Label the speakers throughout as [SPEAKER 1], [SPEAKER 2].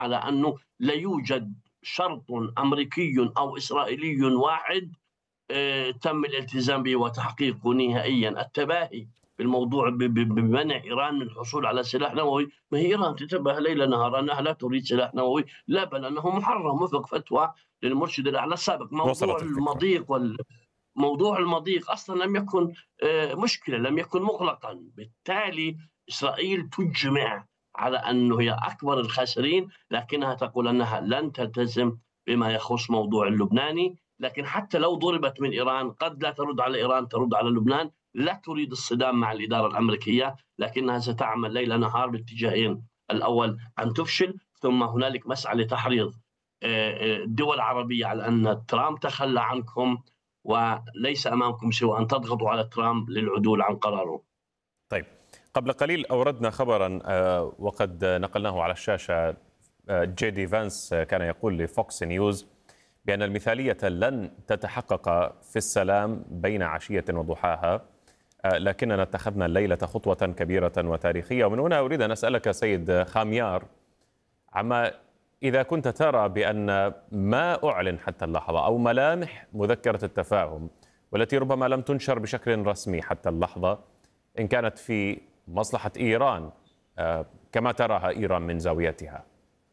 [SPEAKER 1] على أنه لا يوجد شرط أمريكي أو إسرائيلي واحد تم الالتزام به وتحقيقه نهائيا. التباهي بالموضوع بمنع إيران من الحصول على سلاح نووي، ما هي إيران تتباهى ليل نهار أنها لا تريد سلاح نووي، لا بل أنه محرم وفق فتوى للمرشد الأعلى السابق.
[SPEAKER 2] وصلت الفكرة.
[SPEAKER 1] موضوع المضيق أصلا لم يكن مشكلة، لم يكن مغلقا. بالتالي إسرائيل تجمع على أنه هي أكبر الخاسرين، لكنها تقول أنها لن تلتزم بما يخص موضوع اللبناني. لكن حتى لو ضربت من إيران قد لا ترد على إيران، ترد على لبنان. لا تريد الصدام مع الإدارة الأمريكية، لكنها ستعمل ليل نهار باتجاهين: الأول أن تفشل، ثم هنالك مسعى لتحريض الدول العربية على أن ترامب تخلى عنكم وليس أمامكم سوى أن تضغطوا على ترامب للعدول عن قراره.
[SPEAKER 2] طيب، قبل قليل أوردنا خبرا وقد نقلناه على الشاشة. جي دي فانس كان يقول لفوكس نيوز بأن المثالية لن تتحقق في السلام بين عشية وضحاها، لكننا اتخذنا الليلة خطوة كبيرة وتاريخية. ومن هنا أريد أن أسألك سيد خاميار عما إذا كنت ترى بأن ما أعلن حتى اللحظة أو ملامح مذكرة التفاهم والتي ربما لم تنشر بشكل رسمي حتى اللحظة، إن كانت في مصلحة إيران كما تراها إيران من زاويتها.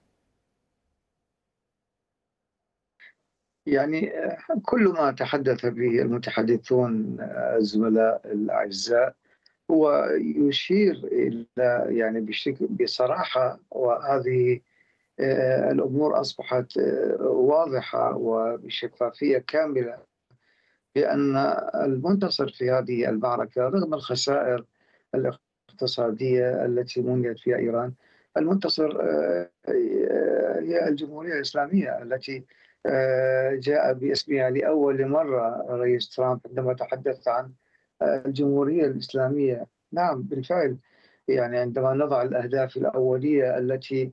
[SPEAKER 3] يعني كل ما تحدث به المتحدثون الزملاء الأعزاء هو يشير إلى يعني بصراحة، وهذه الأمور أصبحت واضحة وبشفافية كاملة، بأن المنتصر في هذه المعركة رغم الخسائر الاقتصادية التي منيت فيها إيران، المنتصر هي الجمهورية الإسلامية التي جاء باسمها لأول مرة الرئيس ترامب عندما تحدث عن الجمهورية الإسلامية. نعم بالفعل، يعني عندما نضع الأهداف الأولية التي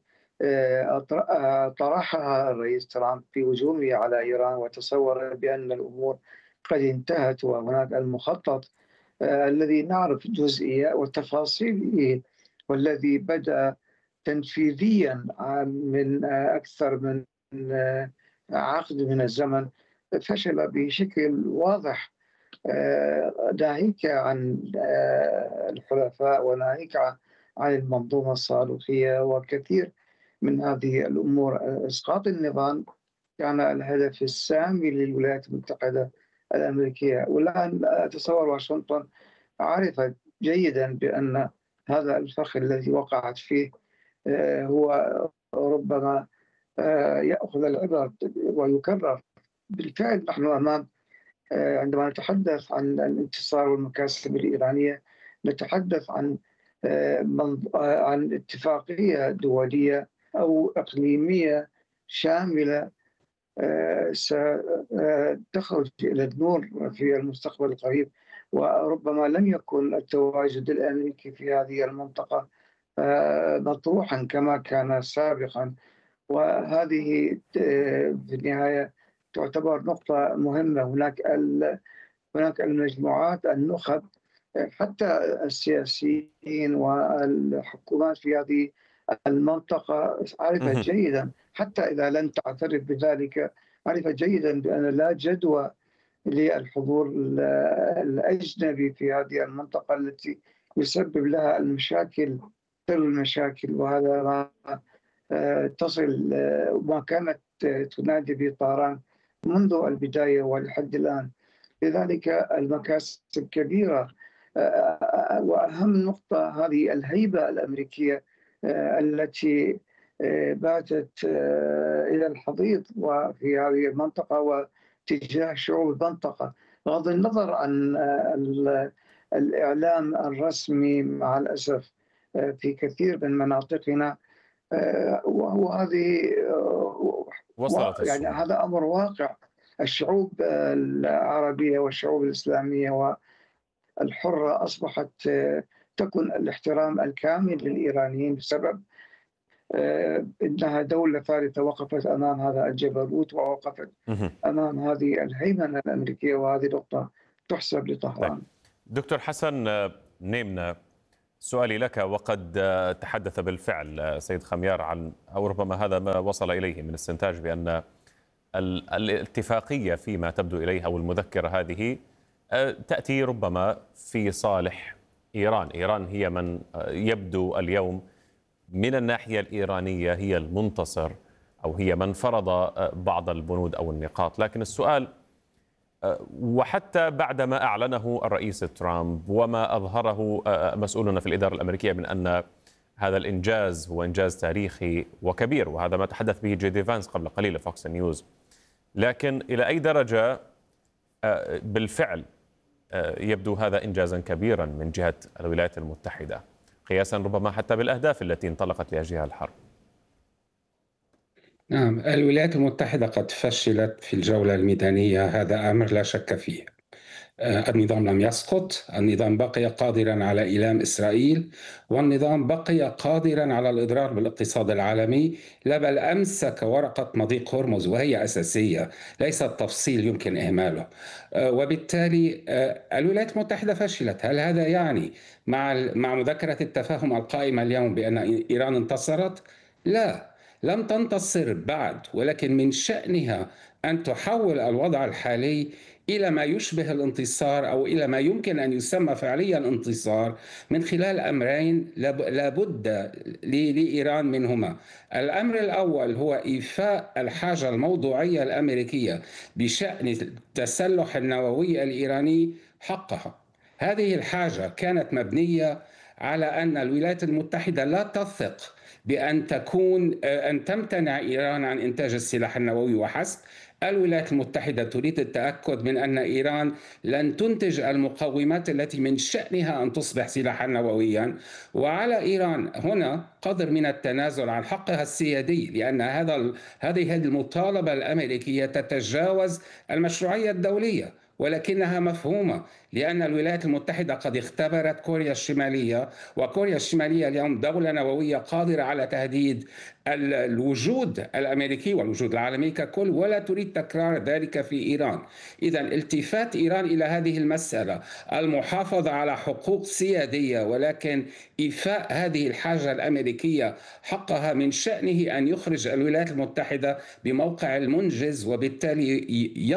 [SPEAKER 3] طرحها الرئيس ترامب في هجومه على إيران، وتصور بأن الأمور قد انتهت وهناك المخطط الذي نعرف جزئية وتفاصيله، والذي بدأ تنفيذيا من أكثر من عقد من الزمن، فشل بشكل واضح. ناهيك عن الحلفاء وناهيك عن المنظومة الصاروخية وكثير من هذه الأمور، إسقاط النظام كان الهدف السامي للولايات المتحدة الأمريكية. والآن أتصور واشنطن عرفت جيدا بأن هذا الفخ الذي وقعت فيه هو ربما يأخذ العبر ويكرر. بالفعل نحن أمام، عندما نتحدث عن الانتصار والمكاسب الإيرانية، نتحدث عن اتفاقية دولية أو إقليمية شاملة ستخرج إلى النور في المستقبل القريب. وربما لم يكن التواجد الأمريكي في هذه المنطقة مطروحا كما كان سابقا، وهذه في النهاية تعتبر نقطة مهمة. هناك المجموعات، النخب، حتى السياسيين والحكومات في هذه المنطقة عرفت جيدا، حتى إذا لم تعترف بذلك، عرفت جيدا بأن لا جدوى للحضور الأجنبي في هذه المنطقة التي يسبب لها المشاكل، وهذا ما تصل ما كانت تنادي به طهران منذ البداية ولحد الآن. لذلك المكاسب كبيرة، وأهم نقطة هذه الهيبة الأمريكية التي باتت إلى الحضيض وفي هذه المنطقة وتجاه شعوب المنطقة، بغض النظر عن الإعلام الرسمي مع الأسف في كثير من مناطقنا. وهذه
[SPEAKER 2] وصلت
[SPEAKER 3] يعني
[SPEAKER 2] الصورة.
[SPEAKER 3] هذا أمر واقع. الشعوب العربية والشعوب الإسلامية والحرة أصبحت تكن الاحترام الكامل للإيرانيين بسبب إنها دولة ثالثة وقفت أمام هذا الجبروت ووقفت أمام هذه الهيمنة الأمريكية، وهذه نقطة تحسب
[SPEAKER 2] طيب.
[SPEAKER 3] لطهران.
[SPEAKER 2] دكتور حسن نيمنا، سؤالي لك، وقد تحدث بالفعل سيد خميار عن، أو ربما هذا ما وصل إليه من استنتاج، بأن الاتفاقية فيما تبدو إليه أو المذكرة هذه تأتي ربما في صالح إيران. إيران هي من يبدو اليوم من الناحية الإيرانية هي المنتصر، أو هي من فرض بعض البنود أو النقاط. لكن السؤال، وحتى بعدما أعلنه الرئيس ترامب وما أظهره مسؤولون في الإدارة الأمريكية من أن هذا الإنجاز هو إنجاز تاريخي وكبير، وهذا ما تحدث به جي دي فانس قبل قليل فوكس نيوز، لكن إلى أي درجة بالفعل يبدو هذا إنجازا كبيرا من جهة الولايات المتحدة، قياسا ربما حتى بالأهداف التي انطلقت لأجلها الحرب؟
[SPEAKER 4] نعم، الولايات المتحدة قد فشلت في الجولة الميدانية، هذا أمر لا شك فيه. النظام لم يسقط، النظام بقي قادرا على إيلام إسرائيل، والنظام بقي قادرا على الإضرار بالاقتصاد العالمي، لا بل أمسك ورقة مضيق هرمز وهي أساسية، ليس التفصيل يمكن إهماله. وبالتالي الولايات المتحدة فشلت. هل هذا يعني مع مذكرة التفاهم القائمة اليوم بأن إيران انتصرت؟ لا، لم تنتصر بعد، ولكن من شأنها أن تحول الوضع الحالي إلى ما يشبه الانتصار، أو إلى ما يمكن أن يسمى فعليا انتصار، من خلال أمرين لابد لإيران منهما. الأمر الأول هو إيفاء الحاجة الموضوعية الأمريكية بشأن التسلح النووي الإيراني حقها. هذه الحاجة كانت مبنية على أن الولايات المتحدة لا تثق بأن تمتنع إيران عن إنتاج السلاح النووي وحسب. الولايات المتحدة تريد التأكد من أن إيران لن تنتج المقومات التي من شأنها أن تصبح سلاحا نوويا، وعلى إيران هنا قدر من التنازل عن حقها السيادي، لأن هذه المطالبة الأمريكية تتجاوز المشروعية الدولية، ولكنها مفهومة، لأن الولايات المتحدة قد اختبرت كوريا الشمالية، وكوريا الشمالية اليوم دولة نووية قادرة على تهديد الوجود الأمريكي والوجود العالمي ككل، ولا تريد تكرار ذلك في إيران. إذا التفات إيران إلى هذه المسألة، المحافظة على حقوق سيادية ولكن إيفاء هذه الحاجة الأمريكية حقها، من شأنه أن يخرج الولايات المتحدة بموقع المنجز، وبالتالي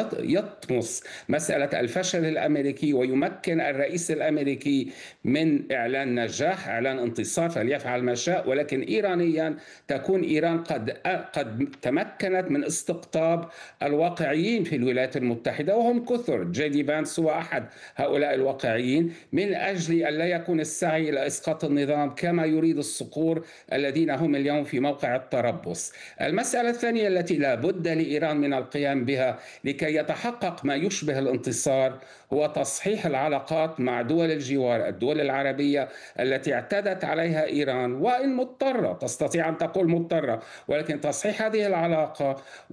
[SPEAKER 4] يطمس مسألة الفشل الأمريكي ويمكن الرئيس الأمريكي من إعلان نجاح، إعلان انتصار، فليفعل ما شاء. ولكن إيرانيا تكون إيران قد تمكنت من استقطاب الواقعيين في الولايات المتحدة، وهم كثر. جي دي فانس هو أحد هؤلاء الواقعيين، من أجل أن لا يكون السعي إلى إسقاط النظام كما يريد الصقور الذين هم اليوم في موقع التربص. المسألة الثانية التي لا بد لإيران من القيام بها لكي يتحقق ما يشبه الانتصار هو تصحيح العلاقات مع دول الجوار، الدول العربية التي اعتدت عليها إيران، وإن مضطرة، تستطيع أن تقول مضطرة، ولكن تصحيح هذه العلاقة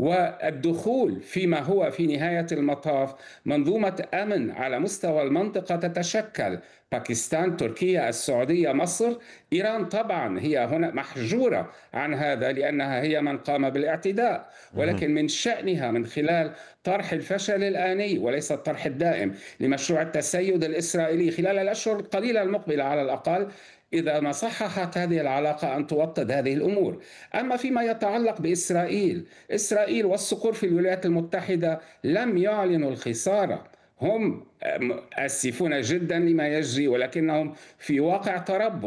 [SPEAKER 4] والدخول فيما هو في نهاية المطاف منظومة أمن على مستوى المنطقة تتشكل باكستان، تركيا، السعودية، مصر. إيران طبعا هي هنا محجورة عن هذا لأنها هي من قام بالاعتداء، ولكن من شأنها من خلال طرح الفشل الآني وليس الطرح الدائم لمشروع التسيد الإسرائيلي خلال الأشهر القليلة المقبلة على الأقل، إذا ما صححت هذه العلاقة، أن توطد هذه الأمور. أما فيما يتعلق بإسرائيل، إسرائيل والصقور في الولايات المتحدة لم يعلنوا الخسارة، هم آسفون جدا لما يجري، ولكنهم في واقع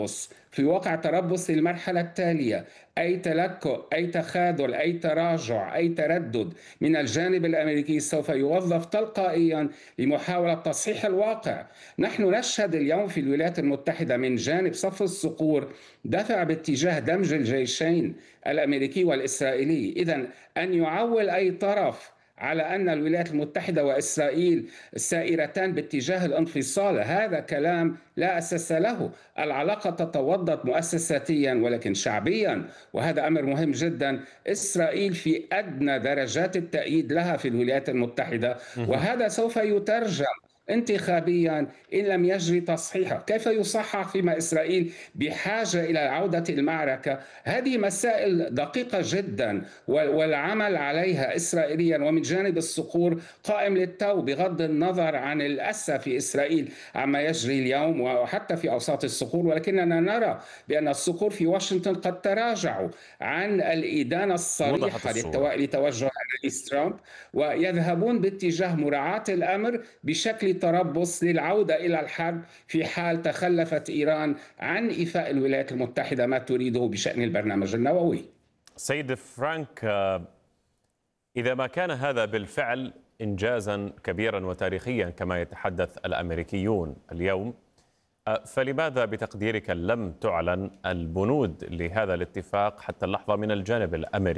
[SPEAKER 4] تربص للمرحلة التالية. أي تلكؤ، أي تخاذل، أي تراجع، أي تردد من الجانب الأمريكي سوف يوظف تلقائيا لمحاولة تصحيح الواقع. نحن نشهد اليوم في الولايات المتحدة من جانب صف الصقور دفع باتجاه دمج الجيشين الأمريكي والإسرائيلي. إذن أن يعول أي طرف على أن الولايات المتحدة وإسرائيل سائرتان باتجاه الانفصال، هذا كلام لا أساس له. العلاقة تتوضد مؤسساتيا ولكن شعبيا، وهذا أمر مهم جدا. إسرائيل في أدنى درجات التأييد لها في الولايات المتحدة، وهذا سوف يترجم انتخابيا إن لم يجري تصحيحه؟ كيف يصحح فيما إسرائيل بحاجة إلى عودة المعركة؟ هذه مسائل دقيقة جدا، والعمل عليها إسرائيليا ومن جانب الصقور قائم للتو، بغض النظر عن الأسى في إسرائيل عما يجري اليوم وحتى في أوساط الصقور. ولكننا نرى بأن الصقور في واشنطن قد تراجعوا عن الإدانة الصريحة لتوجه الرئيس ترامب، ويذهبون باتجاه مراعاة الأمر بشكل تربص للعودة إلى الحرب في حال تخلفت إيران عن إيفاء الولايات المتحدة ما تريده بشأن البرنامج النووي.
[SPEAKER 2] سيد فرانك، إذا ما كان هذا بالفعل إنجازا كبيرا وتاريخيا كما يتحدث الأمريكيون اليوم، فلماذا بتقديرك لم تعلن البنود لهذا الاتفاق حتى اللحظة من الجانب الأمريكي؟